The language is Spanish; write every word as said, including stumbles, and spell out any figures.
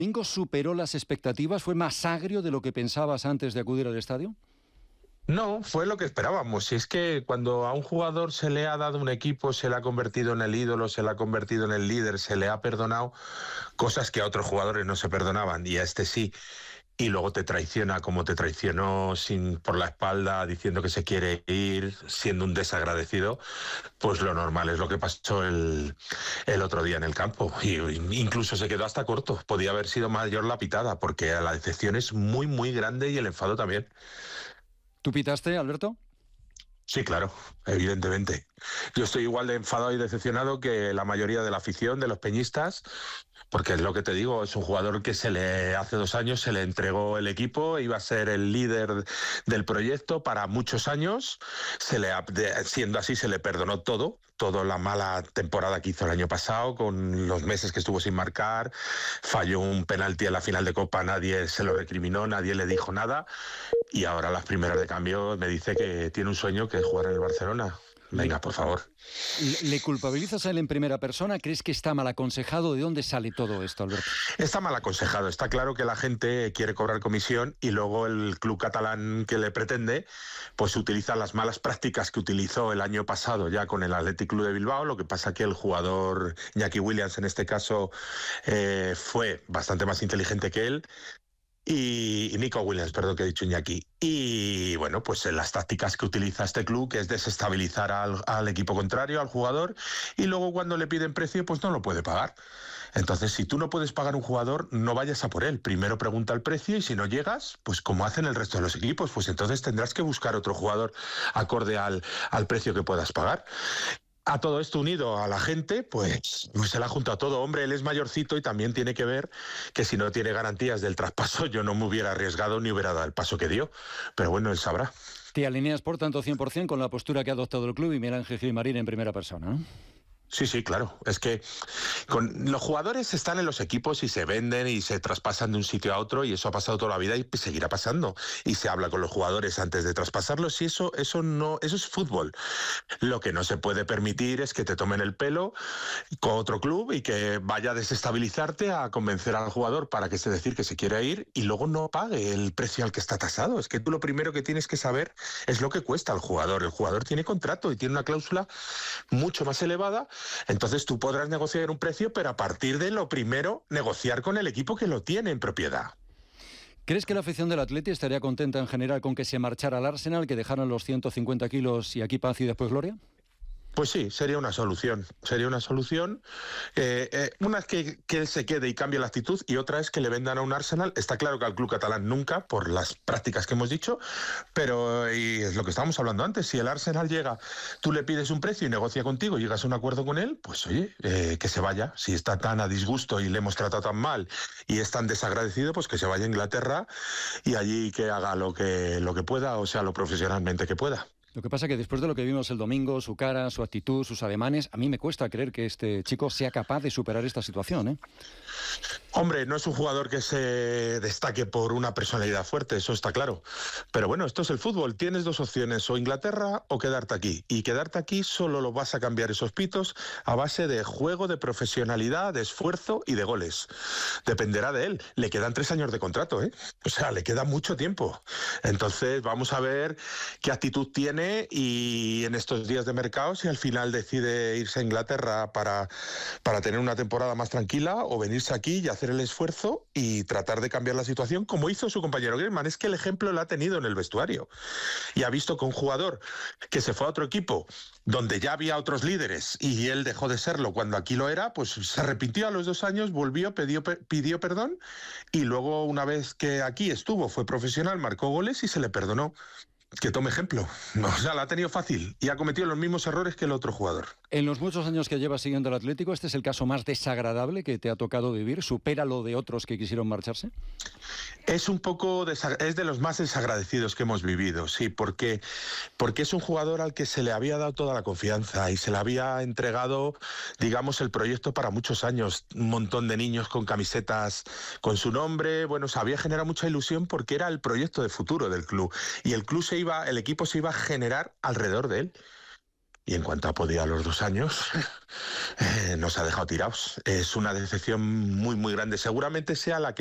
¿Domingo superó las expectativas? ¿Fue más agrio de lo que pensabas antes de acudir al estadio? No, fue lo que esperábamos. Si es que cuando a un jugador se le ha dado un equipo, se le ha convertido en el ídolo, se le ha convertido en el líder, se le ha perdonado cosas que a otros jugadores no se perdonaban y a este sí. Y luego te traiciona como te traicionó sin por la espalda, diciendo que se quiere ir, siendo un desagradecido, pues lo normal es lo que pasó el, el otro día en el campo. Y incluso se quedó hasta corto. Podía haber sido mayor la pitada, porque la decepción es muy, muy grande y el enfado también. ¿Tú pitaste, Alberto? Sí, claro, evidentemente. Yo estoy igual de enfadado y decepcionado que la mayoría de la afición, de los peñistas, porque es lo que te digo, es un jugador que se le hace dos años se le entregó el equipo, iba a ser el líder del proyecto para muchos años, se le siendo así se le perdonó todo, toda la mala temporada que hizo el año pasado, con los meses que estuvo sin marcar, falló un penalti en la final de Copa, nadie se lo recriminó, nadie le dijo nada, y ahora a las primeras de cambio me dice que tiene un sueño que es jugar en el Barcelona. Venga, por favor. ¿Le, ¿Le culpabilizas a él en primera persona? ¿Crees que está mal aconsejado? ¿De dónde sale todo esto, Alberto? Está mal aconsejado. Está claro que la gente quiere cobrar comisión y luego el club catalán que le pretende pues utiliza las malas prácticas que utilizó el año pasado ya con el Athletic Club de Bilbao. Lo que pasa que el jugador Iñaki Williams en este caso eh, fue bastante más inteligente que él. Y Nico Williams, perdón que he dicho Iñaki. Y bueno, pues en las tácticas que utiliza este club, que es desestabilizar al, al equipo contrario, al jugador, y luego cuando le piden precio, pues no lo puede pagar. Entonces, si tú no puedes pagar un jugador, no vayas a por él. Primero pregunta el precio y si no llegas, pues como hacen el resto de los equipos, pues entonces tendrás que buscar otro jugador acorde al, al precio que puedas pagar. A todo esto unido a la gente, pues, pues se le ha juntado todo. Hombre, él es mayorcito y también tiene que ver que si no tiene garantías del traspaso, yo no me hubiera arriesgado ni hubiera dado el paso que dio. Pero bueno, él sabrá. Te alineas, por tanto, cien por ciento con la postura que ha adoptado el club y Miguel Ángel Gilmarín en primera persona, ¿no? Sí, sí, claro. Es que con los jugadores están en los equipos y se venden y se traspasan de un sitio a otro y eso ha pasado toda la vida y seguirá pasando. Y se habla con los jugadores antes de traspasarlos y eso, eso no, eso es fútbol. Lo que no se puede permitir es que te tomen el pelo con otro club y que vaya a desestabilizarte, a convencer al jugador para que se decir que se quiere ir y luego no pague el precio al que está tasado. Es que tú lo primero que tienes que saber es lo que cuesta al jugador. El jugador tiene contrato y tiene una cláusula mucho más elevada. Entonces tú podrás negociar un precio, pero a partir de lo primero, negociar con el equipo que lo tiene en propiedad. ¿Crees que la afición del Atleti estaría contenta en general con que se marchara al Arsenal, que dejaran los ciento cincuenta kilos y aquí paz y después gloria? Pues sí, sería una solución. Sería una solución. Eh, eh, una es que, que él se quede y cambie la actitud y otra es que le vendan a un Arsenal. Está claro que al club catalán nunca, por las prácticas que hemos dicho, pero y es lo que estábamos hablando antes. Si el Arsenal llega, tú le pides un precio y negocia contigo y llegas a un acuerdo con él, pues oye, eh, que se vaya. Si está tan a disgusto y le hemos tratado tan mal y es tan desagradecido, pues que se vaya a Inglaterra y allí que haga lo que, lo que pueda, o sea, lo profesionalmente que pueda. Lo que pasa es que después de lo que vimos el domingo, su cara, su actitud, sus ademanes, a mí me cuesta creer que este chico sea capaz de superar esta situación, ¿eh? Hombre, no es un jugador que se destaque por una personalidad fuerte, eso está claro. Pero bueno, esto es el fútbol. Tienes dos opciones, o Inglaterra o quedarte aquí. Y quedarte aquí solo lo vas a cambiar esos pitos a base de juego, de profesionalidad, de esfuerzo y de goles. Dependerá de él. Le quedan tres años de contrato, ¿eh? O sea, le queda mucho tiempo. Entonces vamos a ver qué actitud tiene y en estos días de mercado si al final decide irse a Inglaterra para, para tener una temporada más tranquila o venirse aquí y hacer el esfuerzo y tratar de cambiar la situación como hizo su compañero Griezmann. Es que el ejemplo lo ha tenido en el vestuario y ha visto que un jugador que se fue a otro equipo donde ya había otros líderes y él dejó de serlo cuando aquí lo era, pues se arrepintió a los dos años, volvió, pidió, pidió perdón y luego una vez que aquí estuvo, fue profesional, marcó goles y se le perdonó. Que tome ejemplo. O sea, la ha tenido fácil y ha cometido los mismos errores que el otro jugador. En los muchos años que llevas siguiendo al Atlético, ¿este es el caso más desagradable que te ha tocado vivir? ¿Supera lo de otros que quisieron marcharse? Es un poco, es de los más desagradecidos que hemos vivido, sí, porque, porque es un jugador al que se le había dado toda la confianza y se le había entregado, digamos, el proyecto para muchos años. Un montón de niños con camisetas con su nombre, bueno, se había generado mucha ilusión porque era el proyecto de futuro del club y el club se iba, el equipo se iba a generar alrededor de él. y en cuanto ha podido a los dos años, eh, nos ha dejado tirados. Es una decepción muy, muy grande. Seguramente sea la que